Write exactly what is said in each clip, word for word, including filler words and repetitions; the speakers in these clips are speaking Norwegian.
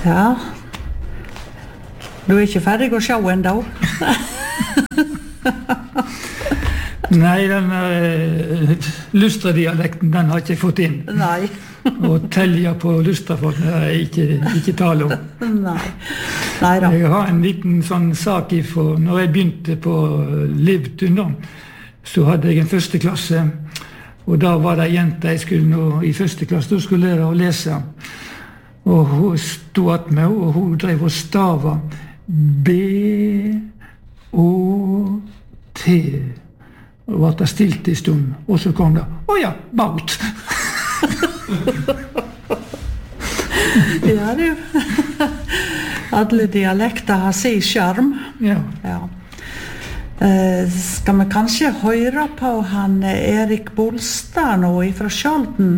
Ja. Du er ikke ferdig å se enda? Nei, den uh, Lustra-dialekten, den har ikke jeg fått inn. Nei. Og telja på Lustrafolk, det er ikke, ikke tale om. Nei. Nei da. Jeg har en liten sånn sak ifra, når jeg begynte på Livtun da, så hadde jeg en første klasse, og da var det jente jeg skulle nå, i første klasse, da skulle lære å lese. Og hun stod at meg, og hun drev og stava B O T. Og var det stilt i stund, og så kom det, å ja, baut. Ja, du. Alle dialekter har sin skjerm. Ja. Ja. Eh, skal vi kanskje høre på han Erik Bolstad nå fra Skjolden?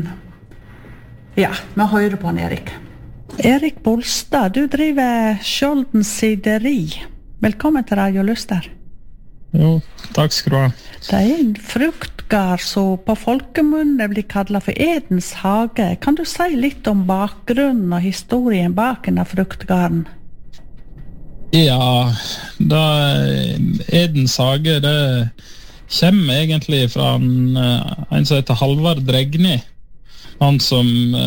Ja, vi hører på han Erik. Erik Bolstad, du driver Skjolden sideri. Velkommen til Radio Luster. Jo, takk skal du ha. Det er en fruktgard som på folkemunne blir kallet for Edens hage. Kan du si litt om bakgrunnen og historien bak denne fruktgarden? Ja, da Edens hage, det kommer egentlig fra en, en som heter Halvard Dregni. Han som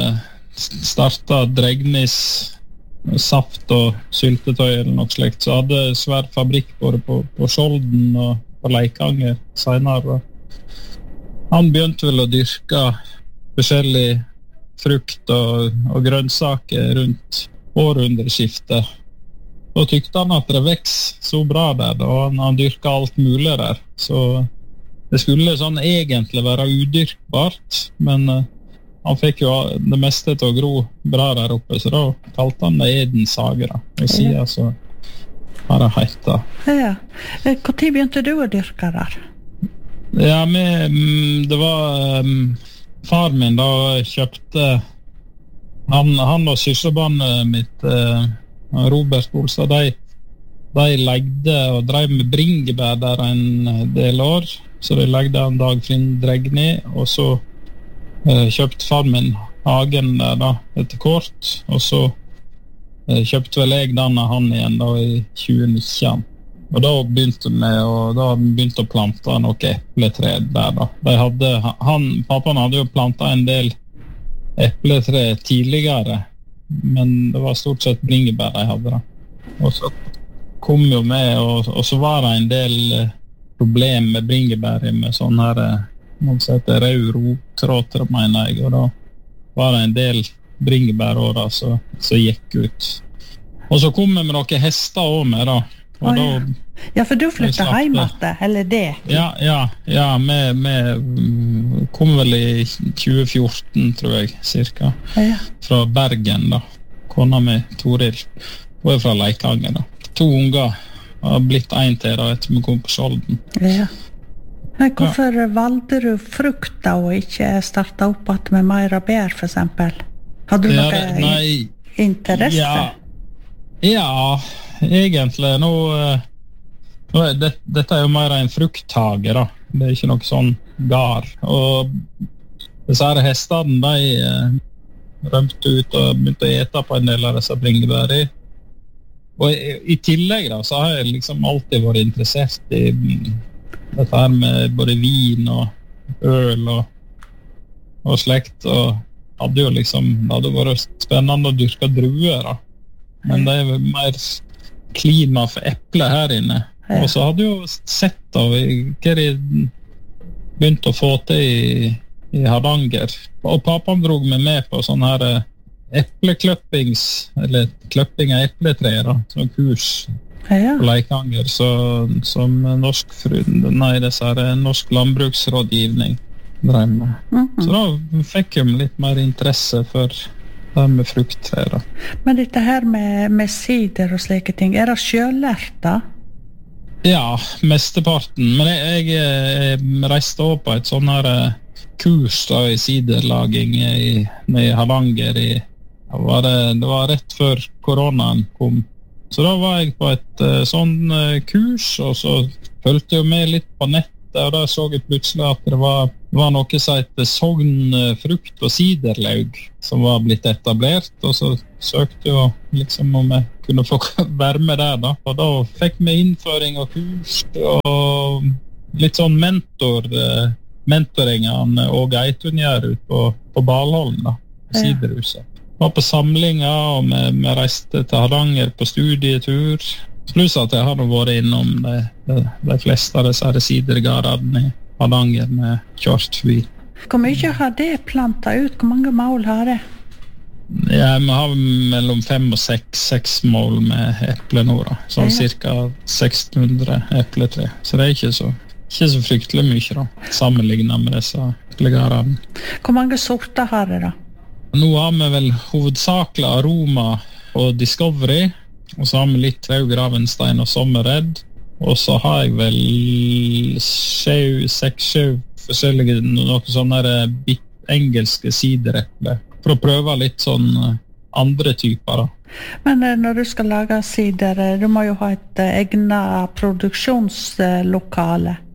startet Dregnis saft og syltetøy eller noe slikt, så hadde svær fabrikk både på, på Skjolden og på Leikanger senere. Han begynte vel å dyrke forskjellig frukt og, og grønnsaker rundt århundreskiftet. Og tykte han at det vekst så bra der, og han, han dyrket alt mulig der. Så det skulle sånn egentlig være udyrkbart, men uh, han fikk jo det meste til å gro bra der oppe, så da kalte han det Edens hage da. Og siden så har det heita. Ja. Hvor tid begynte du å dyrke der? Ja, med, det var um, far min da kjøpte han, han og søsterbarnet mitt uh, Robert Bolstad, de, de legde og drev med bringebær der en del år, så de legde en Dagfinn Dregni, og så uh, kjøpte far min hagen der da, etter kort, og så uh, kjøpte vel jeg den av han igjen da i tjue nitten, og da begynte vi og da begynte å plante noe epletre der da. De hadde, han, pappaen hadde jo plantet en del epletre tidligere, men det var stort sett bringebær de hadde da. Og så kom jo med, og, og så var det en del eh, problem med bringebær med sånn her, man sier at det er rød rottråter, mener jeg, og da var det en del bringebærårer som gikk ut. Og så kom vi med noen hester også med da. Og oh, ja. da ja, for du flyttet hjem etter, eller det? Ja, ja, ja vi kom vel i tjue fjorten, tror jeg, cirka. Ja. Fra Bergen, da. Kona med Toril. Hun er fra Leikanger, da. To unger har blitt en til, da, etter vi kom på Skjolden. Ja. Men hvorfor ja. valgte du frukt, da, og ikke startet opp at med mer og bær, for eksempel? Hadde du ja, noe nei, interesse? Ja, ja egentlig. Nå, nå er det, dette er jo mer en frukthage, da. Det er ikke noe sånn gar. Og disse her hestene, de eh, rømte ut og begynte å ete på en del av disse bringebær i. Og i, i tillegg da, så har jeg liksom alltid vært interessert i dette her med både vin og øl og, og slekt, og hadde jo liksom, det hadde vært spennende å dyrke druer da. Men det er mer klima for eple her inne. Ja. Og så hadde jeg jo sett da, hva de begynte å få til i, i Hardanger. Og pappaen drog meg med på sånn her eplekløppings, eller kløpping av epletreer, da, sånn kurs ja. på Leikanger, så, som norsk, nei, disse her, norsk landbruksrådgivning drev med. Mm-hmm. Så da fikk jeg litt mer interesse for det med frukttrær da. Men dette her med, med sider og slike ting, er det selvlært da? Ja, mesteparten. Men jeg, jeg, jeg reiste også på et sånn her kurs da, i siderlaging i, i Hardanger. I, var det, det var rett før koronaen kom. Så da var jeg på et uh, sånn uh, kurs, og så følte jeg med litt på nettet, og da så jeg plutselig at det var var noe som heter Sogn frukt- og siderlaug som var blitt etablert, og så søkte jeg liksom om jeg kunne få være med der da. Og da fikk vi innføring og kurs og litt sånn mentor, mentoringen og Geitun gjør ut på, på Balholm da, på siderhuset. Var på samlinger, og vi, vi reiste til Hardanger på studietur. Pluss at jeg hadde vært innom de, de, de fleste av disse sidergardene i Hardanger med kjørt forbi. Hvor mye har det plantet ut? Hvor mange mål har det? Ja, vi har mellom fem og seks, seks mål med eple nå da. Sånn ja. Cirka seks hundre epletre. Så det er ikke så, ikke så fryktelig mye da, sammenlignet med disse eplegardene. Hvor mange sorter har det da? Nå har vi vel hovedsakelig Aroma og Discovery, og så har vi litt Raug Ravenstein og Sommerred, og så har jeg vel sju, seks, sju forskjellige, noen sånne der engelske sidereple, for å prøve litt sånn andre typer da. Men når du skal lage sider, du må jo ha et egnet produksjonslokale.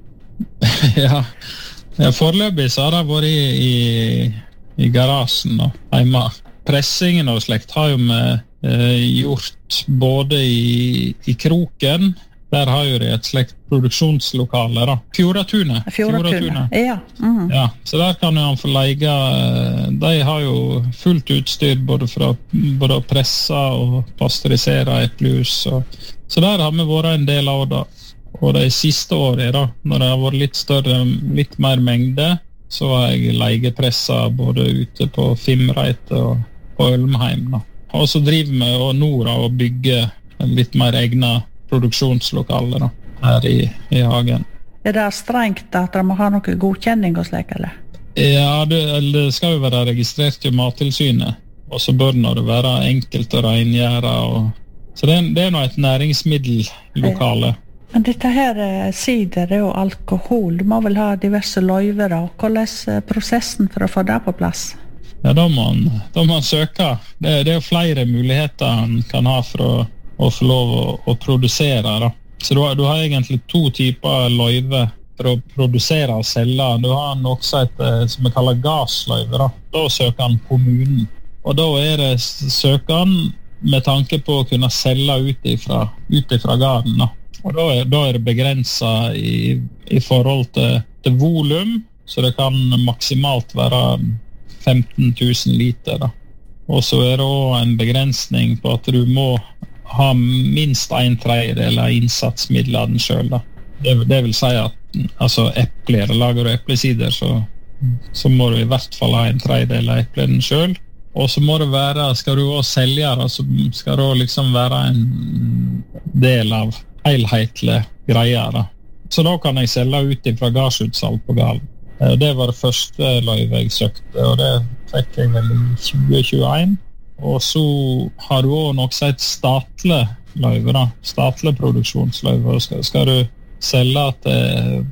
ja. ja, foreløpig så har jeg vært i, i i garasjen og hjemme. Pressingen og slekt har jo vi eh, gjort både i, i Kroken, der har jo de et slekt produksjonslokale da. Fjordatunet. Fjordatunet, ja. Mm. Ja. Så der kan jo han få leie, de har jo fullt utstyr både for å, både å presse og pasteurisere eplejus. Så der har vi vært en del av det. Og de siste årene da, når det har vært litt større, litt mer mengde, så var jeg legepressa både ute på Fimreit og på Ølmheim da. Og så driver vi og Nora og bygger litt mer egnet produksjonslokale da, her i, i hagen. Er det strengt at de må ha noe godkjenning og slik, eller? Ja, det, det skal jo være registrert i Mattilsynet, og så bør det være enkelt å rengjøre. Og... Så det, det er nå et næringsmiddellokale. Ja. Men dette her sider og alkohol, du må vel ha diverse løyver, og hvordan er prosessen for å få det på plass? Ja, da må man, da må man søke. Det, det er jo flere muligheter man kan ha for å, å få lov å, å produsere. Da. Så du har, du har egentlig to typer løyver for å produsere og selge. Du har noe som heter, som vi kaller gassløyve. Da. da søker han kommunen. Og da er det søkeren med tanke på å kunne selge ut ifra, ut ifra garden. Da. Og da er, da er det begrenset i, i forhold til, til volum, så det kan maksimalt være femten tusen liter. Da. Og så er det også en begrensning på at du må ha minst en tredjedel av innsatsmidlene selv. Da. Det, det vil si at altså epler, lager du eplesider, så, så må du i hvert fall ha en tredjedel av eplene selv. Og så må det være, skal du også selge, da, så skal det også liksom være en del av helhetlige greier da. Så da kan jeg selge ut fra garsutsalg på Galen. Det var det første løyve jeg søkte, og det fikk jeg vel i tjue tjueen. Og så har du også nok sett statlig løyve da, statlig produksjonsløyve. Skal, skal du selge til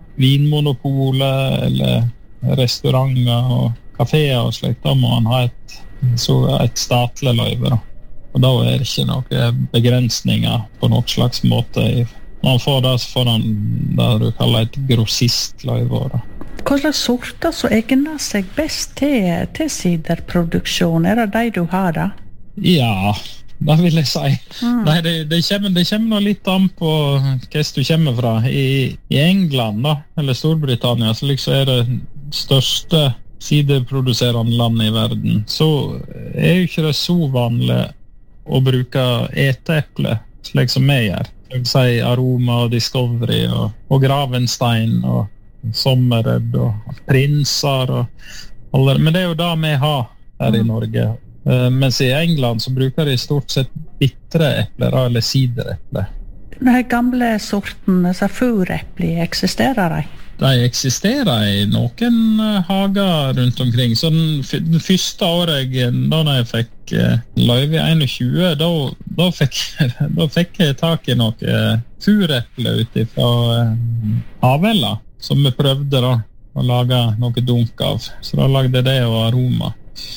vinmonopolet eller restauranter og kaféer og slikt, da må man ha et, så et statlig løyve da. Og da er det ikke noen begrensninger på noen slags måte. Når man får det, så får man det du kaller et grossistløyve. Hva slags sorter så egner seg best til, til siderproduksjon? Er det de du har da? Ja, det vil jeg si. Mm. Nei, det, det, kommer, det kommer litt an på hva du kommer fra. I, i England da, eller Storbritannia, så liksom er det største siderproduserende landet i verden. Så er jo ikke det så vanlig å bruke eteeple, slik som vi gjør. Jeg vil si Aroma og Discovery og, og Gravenstein og Sommerred og Prinser og alle. Men det er jo det vi har her i Norge. Uh, mens i England så bruker de stort sett bittre epler eller sidereple. Den gamle sorten, furepler, eksisterer de? De eksisterer i noen hager rundt omkring. Så den, den første året jeg, da jeg fikk uh, løyve i tjue, da, da, fikk, da fikk jeg tak i noe fureple ut fra uh, Havella, som vi prøvde da, å lage noe dunk av. Så da lagde jeg det og Aroma.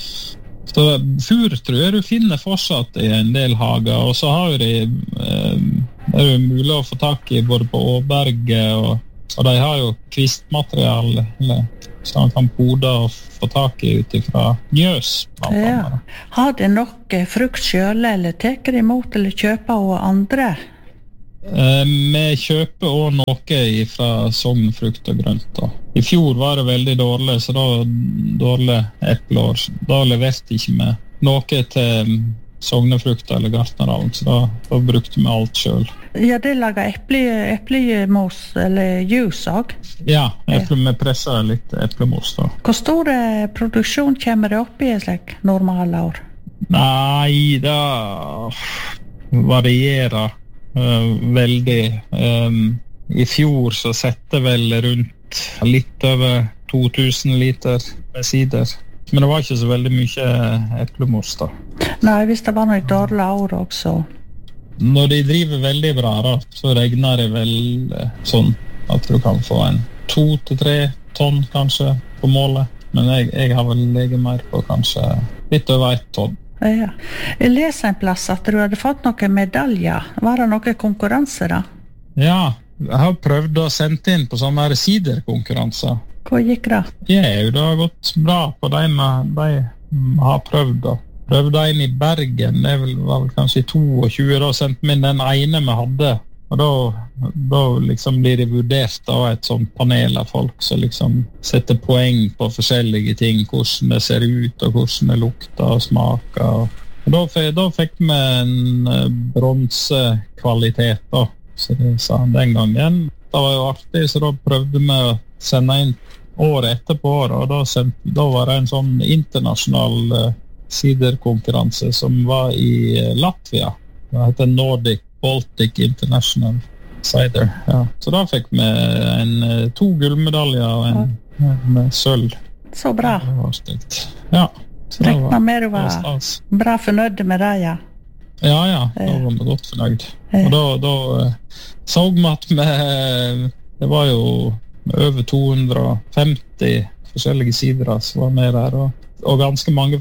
Så fur tror jeg du finner fortsatt i en del hager, og så har de, uh, er det mulig å få tak i både på Åberget og Og de har jo kvistmateriale som man kan pode og få tak i utifra njøs. Ja. Har de nok frukt selv, eller teker de imot eller kjøper av andre? Eh, vi kjøper også noe fra Sogn frukt og grønt. Da. I fjor var det veldig dårlig, så da dårlig epleår. Da leverte ikke vi noe til Sognefrukt eller Gartnerhallen, så da, da brukte vi alt selv. Ja, det lager eple, eplemos eller juice også? Ja, eple, vi presser litt eplemos da. Hvor stor produksjon kommer det opp i et slik normale år? Nei, det varierer uh, veldig. Um, I fjor så sette vel rundt litt over to tusen liter med sider. Men det var ikke så veldig mye eplemos da. Nei, hvis det var noe dårlig år også. Når de driver veldig bra da, så regner det vel eh, sånn at du kan få en to til tre tonn kanskje på målet. Men jeg, jeg har vel legget mer på kanskje litt over ett tonn. Ja. Jeg leser en plass at du hadde fått noen medaljer. Var det noen konkurranser da? Ja, jeg har prøvd å sende inn på sånne siderkonkurranser. Hvor gikk det? Ja, det har gått bra på de vi har prøvd da. Prøvde en i Bergen, det var vel kanskje i tjueto, da sendte vi inn den ene vi hadde. Og da, da liksom blir det vurdert av et sånt panel av folk som liksom setter poeng på forskjellige ting, hvordan det ser ut og hvordan det lukter og smaker. Og da, da fikk vi en bronsekvalitet da, så det sa han den gangen. Det var jo artig, så da prøvde vi å sende inn året etterpå, og da, sendte, da var det en sånn internasjonal uh, siderkonkurranse som var i Latvia. Det heter Nordic Baltic International Cider. Ja. Så da fikk vi en, to gullmedaljer og en, en sølv. Så bra. Det var stygt. Ja. Rekna med du var bra fornøyd med det, ja. Ja, ja. Da var vi godt fornøyd. Og da, da så vi at vi, det var jo over to hundre og femti forskjellige sider som var med der, og, og ganske mange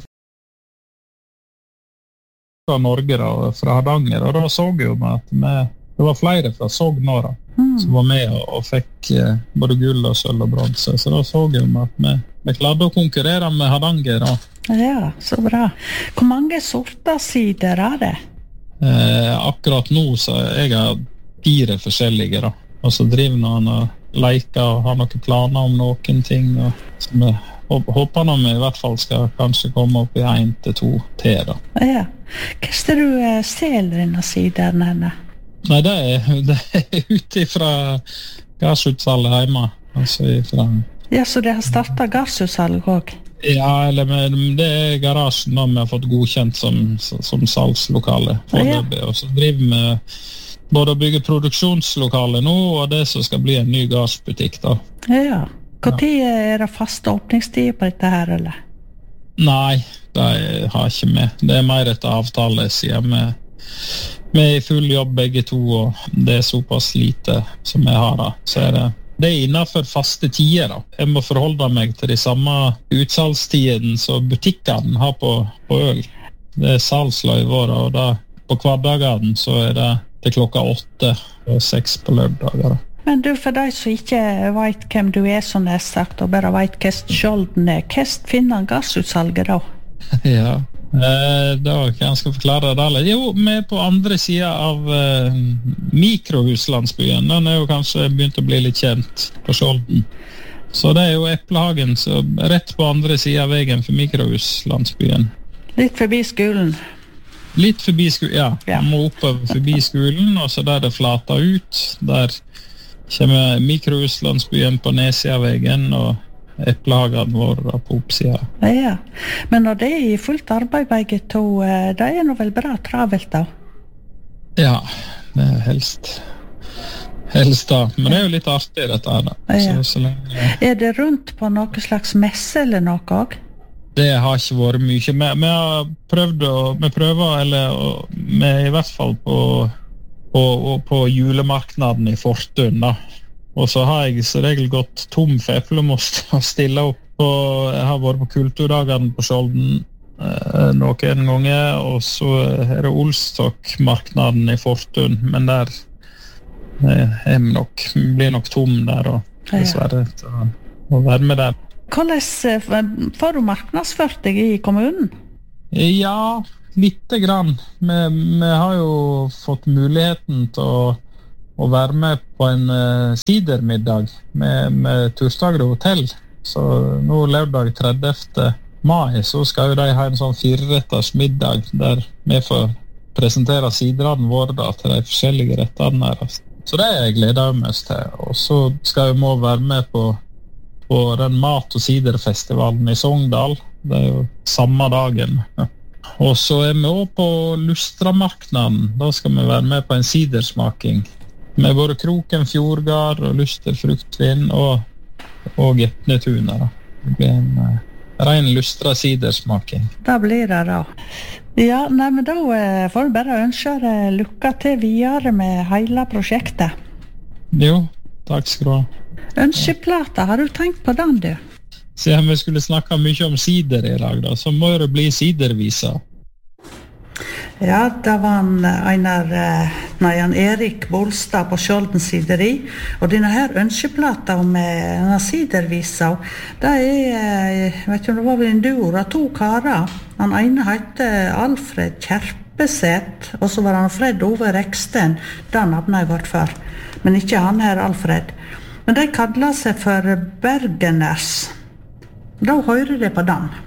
fra Norge da, og fra Hardanger, og da så jeg jo at vi, det var flere fra Sogn da, mm. som var med og, og fikk eh, både gull og sølv og bronse, så da så jeg jo at vi, vi klarte å konkurrere med Hardanger da. Ja, så bra. Hvor mange sorter sider er det? Eh, akkurat nå så jeg har fire forskjellige da, og så driver noen og leker og har noen planer om noen ting, og som vi håper når vi i hvert fall skal kanskje komme opp i en til to til da. Ja. Hva er det du selger denne siden henne? Nei, det er, det er ute fra gassutsalget hjemme. Altså ifra... Ja, så det har startet gassutsalg også? Ja, eller med, det er garasjen da vi har fått godkjent som, som salgslokale. Ja. Og så driver vi både å bygge produksjonslokale nå, og det som skal bli en ny gassbutikk da. Ja. Hvor tid er det faste åpningstid på dette her, eller? Nei, det har ikke vi. Det er mer etter avtale, sier vi. Vi er i full jobb begge to, og det er såpass lite som vi har da. Så er det, det er innenfor faste tider da. Jeg må forholde meg til de samme utsalgstiden som butikkene har på, på øl. Det er salgsløyver, og da på hverdagene så er det til klokka åtte og seks på lørdager da. Men du, for deg som ikke vet hvem du er, som jeg har sagt, og bare vet hva skjolden er, hva finner gassutsalget da? Ja, eh, da kan jeg skal forklare det alle. Jo, vi er på andre siden av eh, mikrohuslandsbyen. Den er jo kanskje begynt å bli litt kjent på Skjolden. Så det er jo Eplehagen, så rett på andre siden av veien for mikrohuslandsbyen. Litt forbi skolen? Litt forbi skolen, ja. Ja. Man må oppover forbi skolen, og så der det flater ut, der kommer mikrohuslandsbyen på nedsiden av veien, og Eplehagen vår på oppsiden. Ja, men når det er i fullt arbeid begge to, det er noe vel bra travelt da? Ja, det er helst helst da, men det er jo litt artig dette her da. Ja. Så, så lenge, ja. Er det rundt på noe slags messe eller noe også? Det har ikke vært mye. Vi, vi har prøvd å, vi prøver, eller vi er i hvert fall på På, på julemarknaden i Fortun da. Og så har jeg så regel gått tom for eplemost å stille opp, og jeg har vært på kulturdagene på Skjolden eh, noen ganger, og så er det Olstokmarknaden i Fortun, men der jeg nok, blir nok tom der, og dessverre til å, å være med der. Hvordan får du marknadsført deg i kommunen? Ja, lite grann. Vi, vi har jo fått muligheten til å, å være med på en uh, sidermiddag med, med Turstagre hotell. Så nå lørdag tredivte mai så skal jo de ha en sånn fireretters middag der vi får presentere siderne våre da, til de forskjellige rettene her. Så det er jeg gleder meg mest til. Og så skal jeg må være med på, på den mat- og siderfestivalen i Sogndal. Det er jo samme dagen. Og så er vi også på Lustramarknaden. Da skal vi være med på en sidersmaking. Med både Kroken Fjordgard og Luster Fruktvin og, og Gjetnetuner. Det blir en uh, ren Lustra sidersmaking. Da blir det da. Ja, nei, men da eh, får du bare ønske deg lykke til videre med hele prosjektet. Jo, takk skal du ha. Ønskeplata, har du tenkt på den, du? Siden vi skulle snakke mye om sider i dag, da, så må det bli sidervisa. Ja, det var en, Einar, nei, en Erik Bolstad på Skjolden sideri, og denne her ønskeplata med denne sidervisa, det er, jeg vet ikke om det var vel en duo, det er to karer. Den ene heter Alfred Kjerpeset, og så var han Fred Ove Reksten, den navnet jeg vært for, men ikke han her Alfred. Men de kallet seg for Bergeners. Da hører de på den.